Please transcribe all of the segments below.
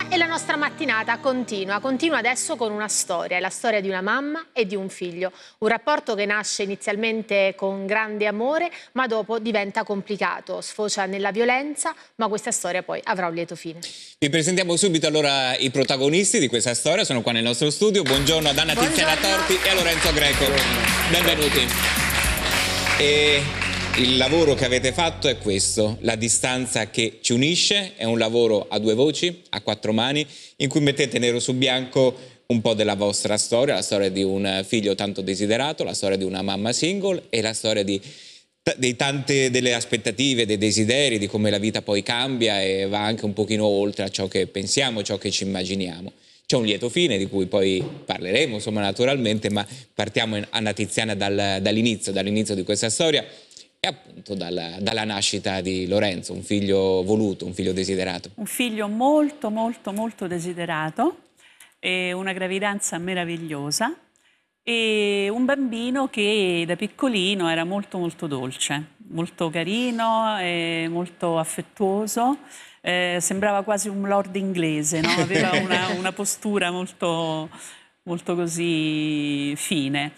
E la nostra mattinata continua adesso con una storia, è la storia di una mamma e di un figlio. Un rapporto che nasce inizialmente con grande amore, ma dopo diventa complicato, sfocia nella violenza, ma questa storia poi avrà un lieto fine. Vi presentiamo subito allora i protagonisti di questa storia, sono qua nel nostro studio. Buongiorno ad Anna Tiziana Torti e a Lorenzo Greco. Benvenuti. E il lavoro che avete fatto è questo, la distanza che ci unisce, è un lavoro a due voci, a quattro mani, in cui mettete nero su bianco un po' della vostra storia, la storia di un figlio tanto desiderato, la storia di una mamma single e la storia delle aspettative, dei desideri, di come la vita poi cambia e va anche un pochino oltre a ciò che pensiamo, ciò che ci immaginiamo. C'è un lieto fine di cui poi parleremo, insomma, naturalmente, ma partiamo, Anna Tiziana, dall'inizio di questa storia. E appunto dalla nascita di Lorenzo, un figlio voluto, un figlio desiderato. Un figlio molto, molto, molto desiderato, e una gravidanza meravigliosa e un bambino che da piccolino era molto, molto dolce, molto carino e molto affettuoso. Sembrava quasi un lord inglese, no? Aveva una postura molto, molto così fine.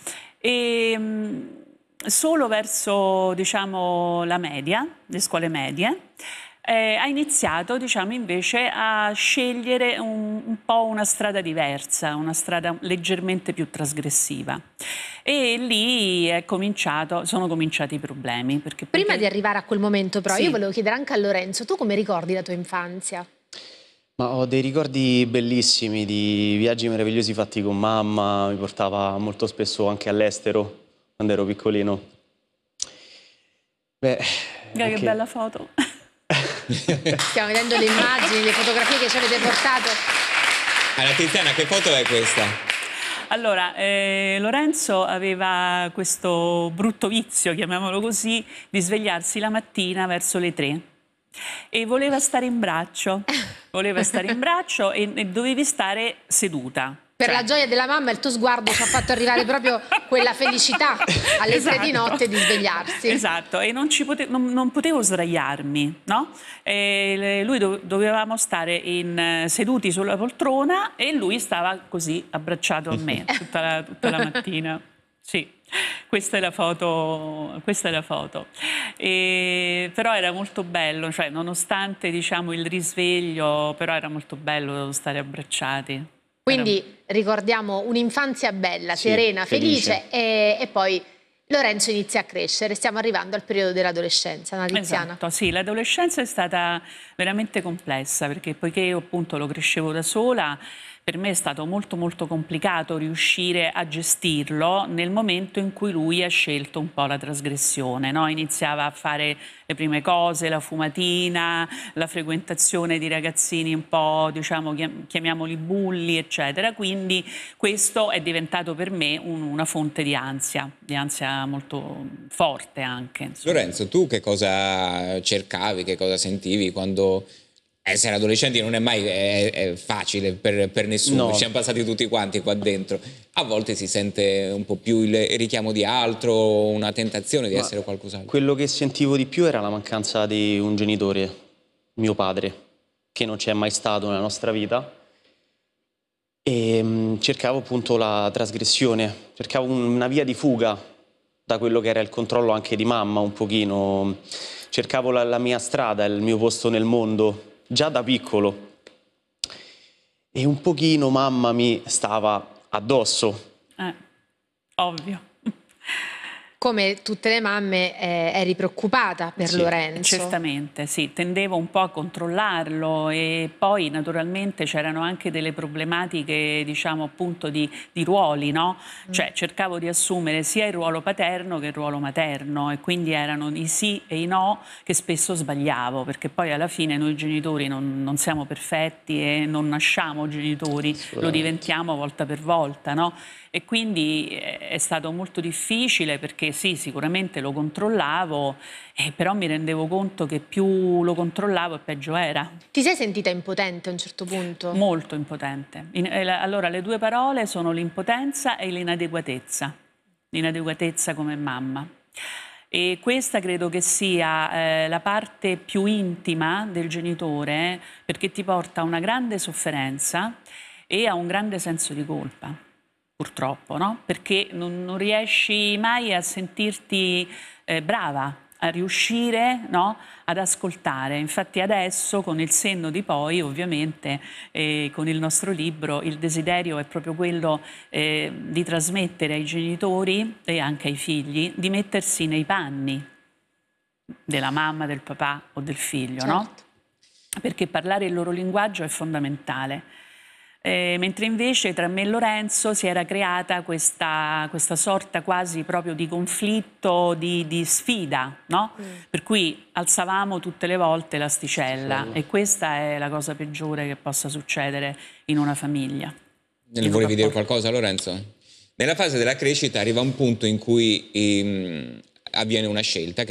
Solo verso, diciamo, la media, le scuole medie, ha iniziato, diciamo, invece a scegliere un po' una strada diversa, una strada leggermente più trasgressiva. E lì sono cominciati i problemi. Prima di arrivare a quel momento, però, sì, io volevo chiedere anche a Lorenzo, tu come ricordi la tua infanzia? Ma ho dei ricordi bellissimi di viaggi meravigliosi fatti con mamma, mi portava molto spesso anche all'estero quando ero piccolino. Che bella foto! Stiamo vedendo le immagini, le fotografie che ci avete portato. Anna Tiziana, che foto è questa? Allora, Lorenzo aveva questo brutto vizio, chiamiamolo così, di svegliarsi la mattina verso le 3 e voleva stare in braccio. Voleva stare in braccio e dovevi stare seduta. Per la gioia della mamma il tuo sguardo ci ha fatto arrivare proprio quella felicità alle 3 di notte di svegliarsi. Esatto, e non potevo sdraiarmi, no? Dovevamo stare seduti sulla poltrona e lui stava così abbracciato a me tutta la mattina. Sì, questa è la foto. Però era molto bello, cioè nonostante, diciamo, il risveglio, però era molto bello stare abbracciati. Quindi ricordiamo un'infanzia bella, sì, serena, felice e poi Lorenzo inizia a crescere. Stiamo arrivando al periodo dell'adolescenza, Anna Tiziana. Esatto, sì, l'adolescenza è stata veramente complessa perché poiché io appunto lo crescevo da sola, per me è stato molto molto complicato riuscire a gestirlo nel momento in cui lui ha scelto un po' la trasgressione, no? Iniziava a fare le prime cose, la fumatina, la frequentazione di ragazzini un po', diciamo, chiamiamoli bulli, eccetera. Quindi questo è diventato per me una fonte di ansia molto forte anche. Insomma. Lorenzo, tu che cosa cercavi, che cosa sentivi quando... essere adolescenti non è mai facile per nessuno, No. ci siamo passati tutti quanti qua dentro. A volte si sente un po' più il richiamo di altro, una tentazione di essere qualcos'altro. Quello che sentivo di più era la mancanza di un genitore, mio padre, che non c'è mai stato nella nostra vita. E cercavo appunto la trasgressione, cercavo una via di fuga da quello che era il controllo anche di mamma un pochino. Cercavo la mia strada, il mio posto nel mondo. Già da piccolo e un pochino mamma mi stava addosso. Ovvio. Come tutte le mamme eri preoccupata per Lorenzo. Certamente, sì, tendevo un po' a controllarlo e poi naturalmente c'erano anche delle problematiche, diciamo appunto di ruoli, no? Cioè cercavo di assumere sia il ruolo paterno che il ruolo materno e quindi erano i sì e i no che spesso sbagliavo perché poi alla fine noi genitori non siamo perfetti e non nasciamo genitori, lo diventiamo volta per volta, no? E quindi è stato molto difficile perché sì, sicuramente lo controllavo, però mi rendevo conto che più lo controllavo e peggio era. Ti sei sentita impotente a un certo punto? Molto impotente. Allora, le due parole sono l'impotenza e l'inadeguatezza. L'inadeguatezza come mamma. E questa credo che sia la parte più intima del genitore, perché ti porta a una grande sofferenza e a un grande senso di colpa, purtroppo, no? Perché non riesci mai a sentirti brava, a riuscire, no, ad ascoltare. Infatti adesso, con il senno di poi, ovviamente, con il nostro libro, il desiderio è proprio quello di trasmettere ai genitori e anche ai figli, di mettersi nei panni della mamma, del papà o del figlio, no? Certo. Perché parlare il loro linguaggio è fondamentale. Mentre invece tra me e Lorenzo si era creata questa sorta quasi proprio di conflitto, di sfida, no? Per cui alzavamo tutte le volte l'asticella e questa è la cosa peggiore che possa succedere in una famiglia. Ne volevi dire qualcosa, Lorenzo? Nella fase della crescita arriva un punto in cui avviene una scelta che